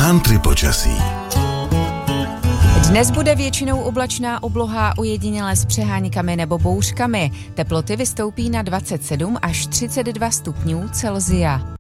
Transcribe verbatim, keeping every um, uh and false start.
Country počasí. Dnes bude většinou oblačná obloha, ojediněle s přeháňkami nebo bouřkami. Teploty vystoupí na dvacet sedm až třicet dva stupňů Celsia.